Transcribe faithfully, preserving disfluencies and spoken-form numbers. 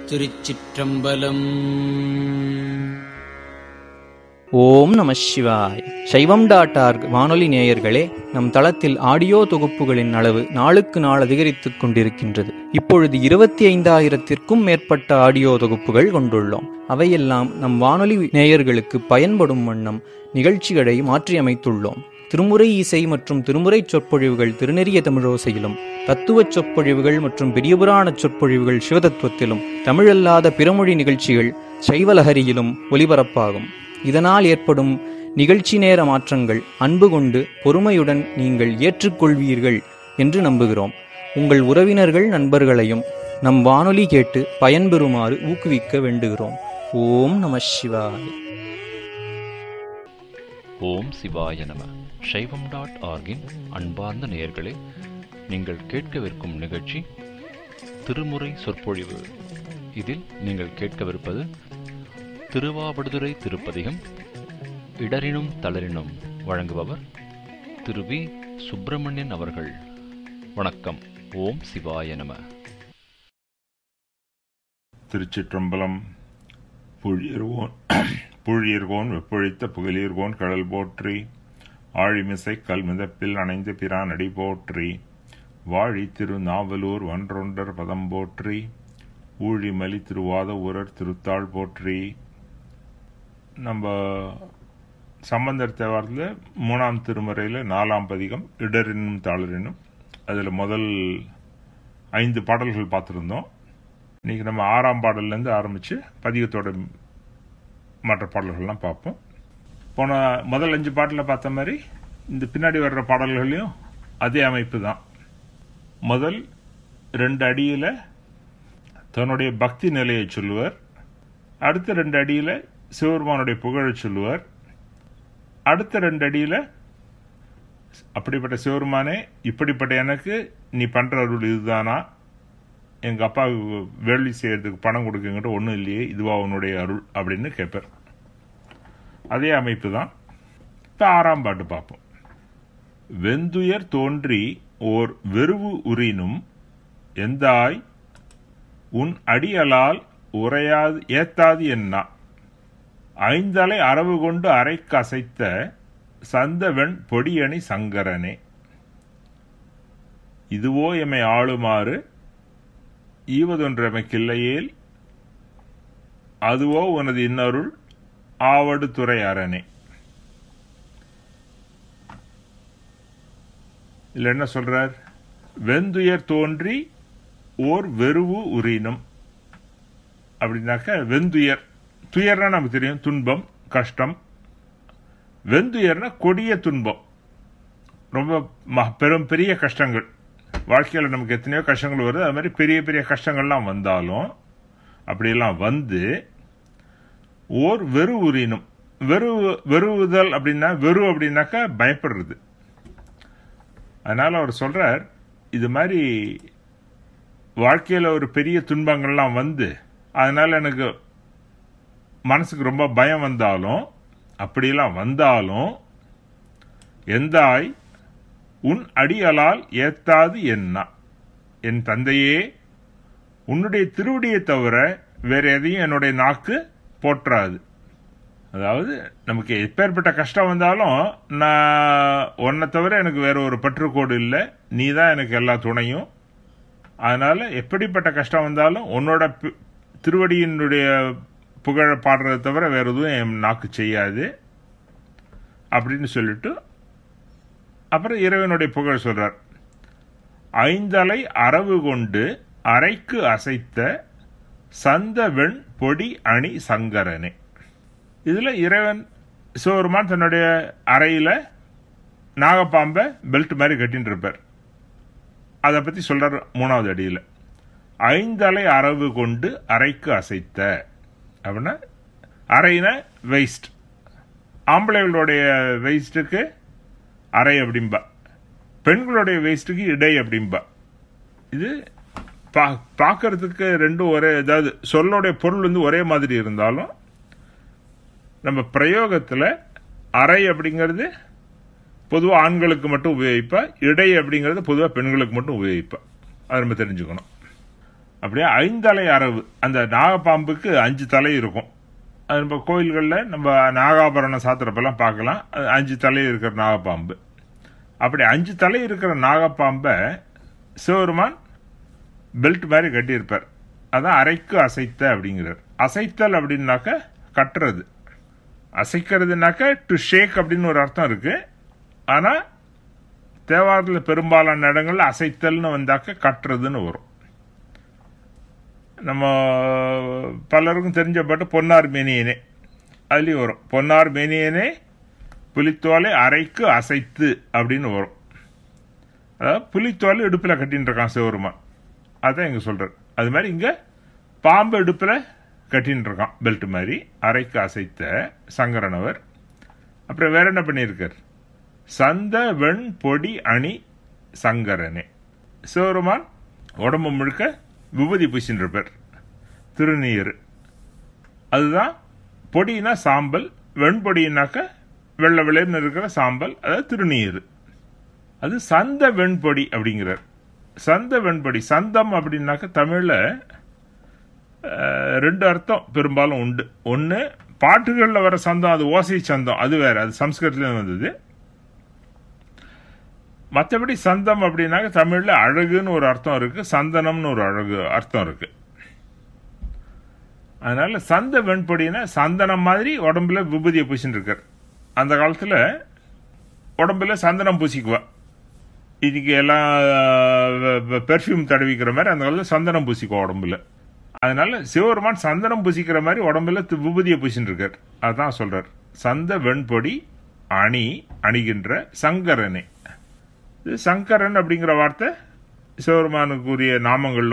திருச்சிற்றம்பலம். ஓம் நம சிவாய். சைவம் டாட் ஆர்க் வானொலி நேயர்களே, நம் தளத்தில் ஆடியோ தொகுப்புகளின் அளவு நாளுக்கு நாள் அதிகரித்துக் கொண்டிருக்கின்றது. இப்பொழுது இருபத்தி ஐந்தாயிரத்திற்கும் மேற்பட்ட ஆடியோ தொகுப்புகள் கொண்டுள்ளோம். அவையெல்லாம் நம் வானொலி நேயர்களுக்கு பயன்படும் வண்ணம் நிகழ்ச்சிகளை மாற்றியமைத்துள்ளோம். திருமுறை இசை மற்றும் திருமுறை சொற்பொழிவுகள் திருநெறிய தமிழோசையிலும், தத்துவச் சொற்பொழிவுகள் மற்றும் பெரியபுராண சொற்பொழிவுகள் சிவதத்துவத்திலும், தமிழல்லாத பிறமொழி நிகழ்ச்சிகள் சைவலஹரியிலும் ஒலிபரப்பாகும். இதனால் ஏற்படும் நிகழ்ச்சி நேர மாற்றங்கள் அன்பு கொண்டு பொறுமையுடன் நீங்கள் ஏற்றுக்கொள்வீர்கள் என்று நம்புகிறோம். உங்கள் உறவினர்கள் நண்பர்களையும் நம் வானொலி கேட்டு பயன்பெறுமாறு ஊக்குவிக்க வேண்டுகிறோம். ஓம் நம சிவாய். ஓம் சிவாய நம. சைவம் டாட் ஆர்கின் அன்பார்ந்த நேயர்களே, நீங்கள் கேட்கவிருக்கும் நிகழ்ச்சி திருமுறை சொற்பொழிவு. இதில் நீங்கள் கேட்கவிருப்பது திருவாவடுதுறை திருப்பதிகம் இடரினும் தளரினும். வழங்குபவர் திரு வி சுப்பிரமணியன் அவர்கள். வணக்கம். ஓம் சிவாய நம. திருச்சிற்றம்பலம். புழியர்கோன் புழியர்கோன் வெப்பொழித்த புகழீர்கோன் கடல் போற்றி, ஆழிமிசை கல் மிதப்பில் அணைந்து பிரான் அடி போற்றி, வாழி திரு நாவலூர் வன்றொண்டர் பதம் போற்றி, ஊழிமலி திருவாத ஊரர் திருத்தாள் போற்றி. நம்ம சம்பந்தர் தேவாரத்தில் மூணாம் திருமுறையில் நாலாம் பதிகம் இடரினும் தாளரினும். அதில் முதல் ஐந்து பாடல்கள் பார்த்துருந்தோம். இன்னைக்கு நம்ம ஆறாம் பாடல்லேருந்து ஆரம்பித்து பதிகத்தோட மற்ற பாடல்கள்லாம் பார்ப்போம். போன முதல் அஞ்சு பாட்டில் பார்த்த மாதிரி இந்த பின்னாடி வர்ற பாடல்களையும் அதே அமைப்பு தான். முதல் ரெண்டு அடியில் தன்னுடைய பக்தி நிலையை சொல்லுவார். அடுத்த ரெண்டு அடியில் சிவபெருமானுடைய புகழை சொல்லுவார். அடுத்த ரெண்டு அடியில் அப்படிப்பட்ட சிவபெருமானே, இப்படிப்பட்ட எனக்கு நீ பண்ணுற அருள் இதுதானா, எங்கள் அப்பாவுக்கு வேள்வி செய்யறதுக்கு பணம் கொடுக்குங்கிட்ட ஒன்றும் இல்லையே, இதுவா உன்னுடைய அருள் அப்படின்னு கேட்பார். அதே அமைப்பு தான். இப்போ ஆறாம் பாட்டு பார்ப்போம். வெந்துயர் தோன்றி ஓர் வெறுவு உறினும் எந்தாய் உன் அடியலால் உரையாது ஏத்தாது என்ன, ஐந்தலை அரவு கொண்டு அரைக்கு அசைத்த சந்தவெண் பொடியணி சங்கரனே, இதுவோ எமை ஆளுமாறு ஈவதொன்றமைக்கில்லையேல், அதுவோ உனது இன்னருள் ஆவடு துறை அரணே. இல்ல என்ன சொல்றார்? வெந்துயர் தோன்றி ஓர் வெறுவு உறினும் அப்படின்னாக்க, வெந்துயர், துயர்னா நமக்கு தெரியும், துன்பம், கஷ்டம். வெந்துயர்னா கொடிய துன்பம், ரொம்ப பெரும் பெரிய கஷ்டங்கள். வாழ்க்கையில் நமக்கு எத்தனையோ கஷ்டங்கள் வருது. அது மாதிரி பெரிய பெரிய கஷ்டங்கள்லாம் வந்தாலும் அப்படியெல்லாம் வந்து ஓர் வெறு உறினும், வெறு வெறுவுதல் அப்படின்னா, வெறு அப்படின்னாக்கா பயப்படுறது. அதனால அவர் சொல்றார், இது மாதிரி வாழ்க்கையில் ஒரு பெரிய துன்பங்கள்லாம் வந்து அதனால எனக்கு மனசுக்கு ரொம்ப பயம் வந்தாலும், அப்படியெல்லாம் வந்தாலும், எந்தாய் உன் அடியலால் ஏத்தாது என்ன, என் தந்தையே உன்னுடைய திருவடியை தவிர வேற எதையும் என்னுடைய நாக்கு போற்றாது. அதாவது நமக்கு எப்பேற்பட்ட கஷ்டம் வந்தாலும், நான் உன்னை தவிர எனக்கு வேற ஒரு பற்றுக்கோடு இல்லை, நீ தான் எனக்கு எல்லா துணையும். அதனால எப்படிப்பட்ட கஷ்டம் வந்தாலும் உன்னோட திருவடியினுடைய புகழ பாடுறதை தவிர வேற எதுவும் என் நாக்கு செய்யாது அப்படின்னு சொல்லிட்டு அப்புறம் இறைவனுடைய புகழ் சொல்றார். ஐந்தலை அரவு கொண்டு அரைக்கு அசைத்த சந்த வெண் பொடி அணி சங்கரனே. இதுல இறைவன் சிவபெருமான் தன்னுடைய அறையில நாகப்பாம்பை பெல்ட் மாதிரி கட்டின்னு இருப்பார். அதை பத்தி சொல்றார் மூணாவது அடியில். ஐந்தலை அரவு கொண்டு அரைக்கு அசைத்த அப்படின்னா, அரைனா வெயிஸ்ட், ஆம்பளைகளுடைய வெயிஸ்டுக்கு அரை அப்படிம்பா, பெண்களுடைய வெயிஸ்டுக்கு இடை அப்படிம்பா. இது பா பார்க்கறதுக்கு ரெண்டும் ஒரே, ஏதாவது சொல்லுடைய பொருள் வந்து ஒரே மாதிரி இருந்தாலும் நம்ம பிரயோகத்தில் அரை அப்படிங்கிறது பொதுவாக ஆண்களுக்கு மட்டும் உபயோகிப்பா, இடை அப்படிங்கிறது பொதுவாக பெண்களுக்கு மட்டும் உபயோகிப்பா. அதை நம்ம தெரிஞ்சுக்கணும். அப்படியே ஐந்தலை அரவு. அந்த நாகப்பாம்புக்கு அஞ்சு தலை இருக்கும். அது நம்ம கோயில்களில் நம்ம நாகாபரணம் சாத்திரப்பெல்லாம் பார்க்கலாம். அது அஞ்சு தலை இருக்கிற நாகப்பாம்பு. அப்படி அஞ்சு தலை இருக்கிற நாகப்பாம்பை சிவபெருமான் பெல்ட் மாதிரி கட்டியிருப்பார். அதான் அரைக்கு அசைத்த அப்படிங்கிறார். அசைத்தல் அப்படின்னாக்க கட்டுறது, அசைக்கிறதுனாக்க டு ஷேக் அப்படின்னு ஒரு அர்த்தம் இருக்கு. ஆனால் தேவாரத்தில் பெரும்பாலான இடங்கள்ல அசைத்தல்னு வந்தாக்க கட்டுறதுன்னு வரும். நம்ம பலருக்கும் தெரிஞ்ச பாட்டு பொன்னார் மேனியனே, அதுலேயும் வரும் பொன்னார் மேனியனே புலித்தோலை அரைக்கு அசைத்து அப்படின்னு வரும். அதாவது புலித்தோலை இடுப்பில் கட்டின்னு இருக்கான் சிவபெருமான், அதான் இங்கே சொல்கிறார். அது மாதிரி இங்கே பாம்பு இடுப்பில் கட்டின்னு இருக்கான் பெல்ட் மாதிரி, அரைக்கு அசைத்த சங்கரனவர். அப்புறம் வேற என்ன பண்ணியிருக்கார்? சந்த வெண் பொடி அணி சங்கரனே. சிவபெருமான் உடம்பு முழுக்க விபூதி பூசின்னு இருப்பார், திருநீர். அதுதான் பொடினா சாம்பல், வெண்பொடினாக்க வெள்ளை வெள்ளைன்னு இருக்கிற சாம்பல், அதாவது திருநீர். அது சந்த வெண்பொடி அப்படிங்கிறார். சந்த வெண்பொடி, சந்தம் அப்படின்னாக்க தமிழில் ரெண்டு அர்த்தம் பெரும்பாலும் உண்டு. ஒன்று பாட்டுகளில் வர சந்தம், அது ஓசை சந்தம், அது வேற, அது சம்ஸ்கிருதத்துலேருந்து வந்தது. மற்றபடி சந்தம் அப்படின்னாக்க தமிழில் அழகுன்னு ஒரு அர்த்தம் இருக்கு, சந்தனம்னு ஒரு அழகு அர்த்தம் இருக்கு. அதனால சந்த வெண்பொடினா சந்தனம் மாதிரி உடம்புல விபூதியை பூசின்னு இருக்கார். அந்த காலத்தில் உடம்புல சந்தனம் பூசிக்குவா. இன்னைக்கு எல்லாம் பெர்ஃப்யூம் தடவிக்கிற மாதிரி அந்த காலத்தில் சந்தனம் பூசிக்குவா உடம்புல. அதனால சிவபெருமான் சந்தனம் பூசிக்கிற மாதிரி உடம்புல விபூதியை பூசின்னு இருக்கார். அதான் சொல்றார் சந்த வெண்பொடி அணி அணிகின்ற சங்கரனே. சங்கரன் அப்படிங்கிற வார்த்தை சிவபெருமானுக்குரிய நாமங்கள்ல